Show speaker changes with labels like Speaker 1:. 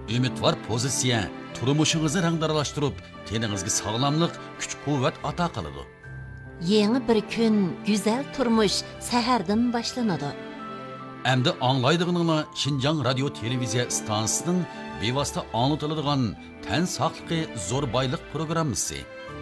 Speaker 1: Ümidvar pozitsiya turmushingizni rangdaralashtirib, teningizga sog'lomlik, kuch-quvvat ato qiladi.
Speaker 2: Yeni bir kun, güzel turmuş sahardan başlanadi.
Speaker 1: Әмді аңлайдығыныңла Шинжаң радио телевизия станциясының бевасты аңлатылыдыған тән сақлықы зор байлық программасы.